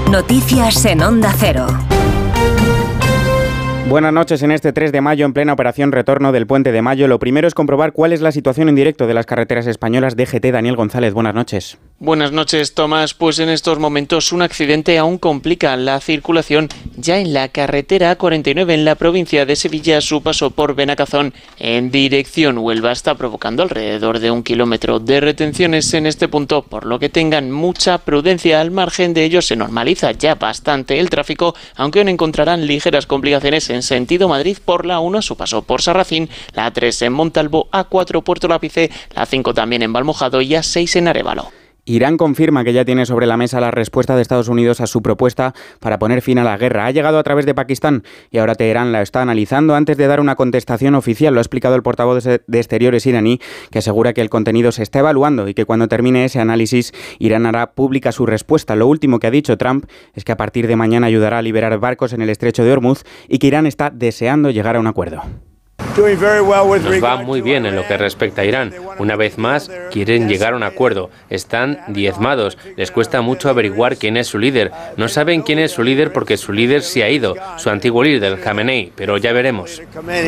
Noticias en Onda Cero. Buenas noches. En este 3 de mayo, en plena operación retorno del Puente de Mayo, lo primero es comprobar cuál es la situación en directo de las carreteras españolas. DGT, Daniel González, buenas noches. Buenas noches, Tomás. Pues en estos momentos un accidente aún complica la circulación ya en la carretera A49 en la provincia de Sevilla. Su paso por Benacazón en dirección Huelva está provocando alrededor de 1 kilómetro de retenciones en este punto, por lo que tengan mucha prudencia. Al margen de ello se normaliza ya bastante el tráfico, aunque aún encontrarán ligeras complicaciones en sentido Madrid por la 1 a su paso por Sarracín, la A3 en Montalvo, A4 Puerto Lápice, la 5 también en Valmojado y A6 en Arévalo. Irán confirma que ya tiene sobre la mesa la respuesta de Estados Unidos a su propuesta para poner fin a la guerra. Ha llegado a través de Pakistán y ahora Teherán la está analizando antes de dar una contestación oficial. Lo ha explicado el portavoz de Exteriores iraní, que asegura que el contenido se está evaluando y que cuando termine ese análisis, Irán hará pública su respuesta. Lo último que ha dicho Trump es que a partir de mañana ayudará a liberar barcos en el estrecho de Hormuz y que Irán está deseando llegar a un acuerdo. Nos va muy bien en lo que respecta a Irán. Una vez más, quieren llegar a un acuerdo. Están diezmados. Les cuesta mucho averiguar quién es su líder. No saben quién es su líder porque su líder se ha ido, su antiguo líder, Khamenei, pero ya veremos.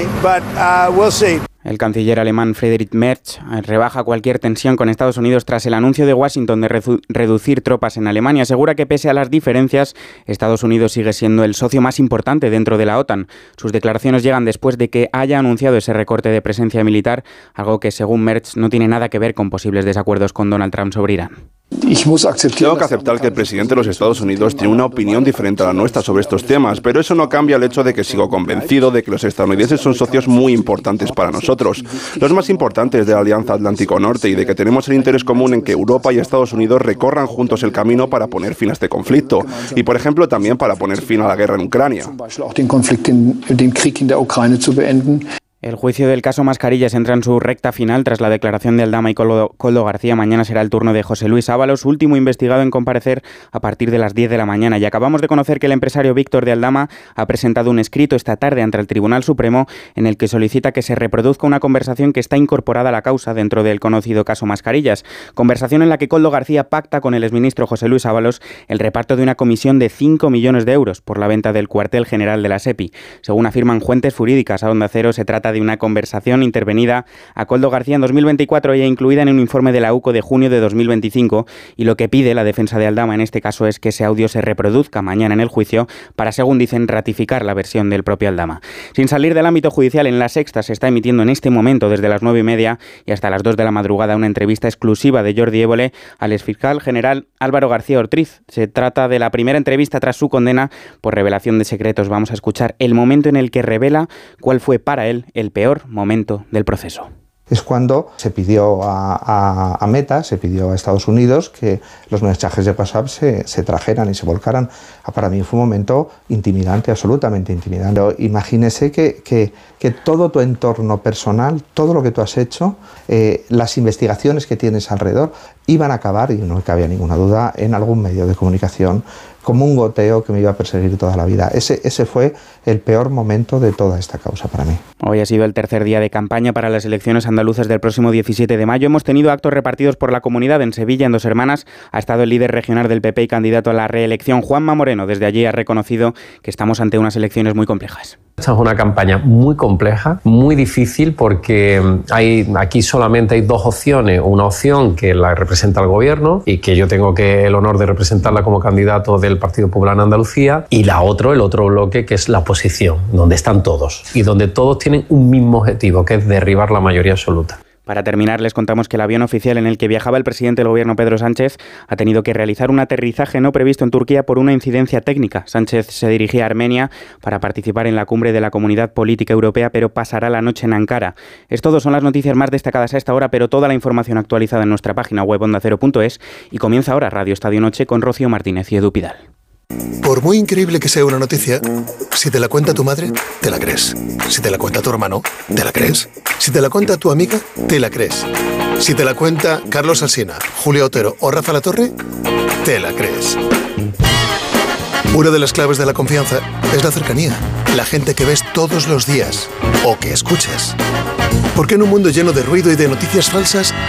El canciller alemán Friedrich Merz rebaja cualquier tensión con Estados Unidos tras el anuncio de Washington de reducir tropas en Alemania. Asegura que pese a las diferencias, Estados Unidos sigue siendo el socio más importante dentro de la OTAN. Sus declaraciones llegan después de que haya anunciado ese recorte de presencia militar, algo que según Merz no tiene nada que ver con posibles desacuerdos con Donald Trump sobre Irán. Tengo que aceptar que el presidente de los Estados Unidos tiene una opinión diferente a la nuestra sobre estos temas, pero eso no cambia el hecho de que sigo convencido de que los estadounidenses son socios muy importantes para nosotros, los más importantes de la Alianza Atlántico Norte, y de que tenemos el interés común en que Europa y Estados Unidos recorran juntos el camino para poner fin a este conflicto y, por ejemplo, también para poner fin a la guerra en Ucrania. El juicio del caso Mascarillas entra en su recta final tras la declaración de Aldama y Koldo García. Mañana será el turno de José Luis Ábalos, último investigado en comparecer a partir de las 10 de la mañana. Y acabamos de conocer que el empresario Víctor de Aldama ha presentado un escrito esta tarde ante el Tribunal Supremo en el que solicita que se reproduzca una conversación que está incorporada a la causa dentro del conocido caso Mascarillas. Conversación en la que Koldo García pacta con el exministro José Luis Ábalos el reparto de una comisión de 5 millones de euros por la venta del cuartel general de la SEPI. Según afirman fuentes jurídicas a Onda Cero, se trata de una conversación intervenida a Koldo García en 2024 y incluida en un informe de la UCO de junio de 2025, y lo que pide la defensa de Aldama en este caso es que ese audio se reproduzca mañana en el juicio para, según dicen, ratificar la versión del propio Aldama. Sin salir del ámbito judicial, en La Sexta se está emitiendo en este momento desde las 9:30 y hasta las 2 de la madrugada una entrevista exclusiva de Jordi Évole al exfiscal general Álvaro García Ortiz. Se trata de la primera entrevista tras su condena por revelación de secretos. Vamos a escuchar el momento en el que revela cuál fue para él el peor momento del proceso. Es cuando se pidió a Meta, se pidió a Estados Unidos que los mensajes de WhatsApp se trajeran y se volcaran. Para mí fue un momento intimidante, absolutamente intimidante. Imagínese que todo tu entorno personal, todo lo que tú has hecho, las investigaciones que tienes alrededor, iban a acabar, y no cabía ninguna duda, en algún medio de comunicación, como un goteo que me iba a perseguir toda la vida. Ese fue el peor momento de toda esta causa para mí. Hoy ha sido el tercer día de campaña para las elecciones andaluzas del próximo 17 de mayo. Hemos tenido actos repartidos por la comunidad. En Sevilla, en Dos Hermanas, ha estado el líder regional del PP y candidato a la reelección, Juanma Moreno. Desde allí ha reconocido que estamos ante unas elecciones muy complejas. Esta es una campaña muy compleja, muy difícil, porque aquí solamente hay dos opciones. Una opción que la representa el gobierno y que yo tengo el honor de representarla como candidato del Partido Popular en Andalucía, y el otro bloque, que es la oposición, donde están todos y donde todos tienen un mismo objetivo, que es derribar la mayoría absoluta. Para terminar, les contamos que el avión oficial en el que viajaba el presidente del gobierno, Pedro Sánchez, ha tenido que realizar un aterrizaje no previsto en Turquía por una incidencia técnica. Sánchez se dirigía a Armenia para participar en la cumbre de la Comunidad Política Europea, pero pasará la noche en Ankara. Es todo, son las noticias más destacadas a esta hora, pero toda la información actualizada en nuestra página web ondacero.es, y comienza ahora Radio Estadio Noche con Rocío Martínez y Edu Pidal. Por muy increíble que sea una noticia, si te la cuenta tu madre, te la crees. Si te la cuenta tu hermano, te la crees. Si te la cuenta tu amiga, te la crees. Si te la cuenta Carlos Alsina, Julio Otero o Rafa Latorre, te la crees. Una de las claves de la confianza es la cercanía, la gente que ves todos los días o que escuchas. Porque en un mundo lleno de ruido y de noticias falsas,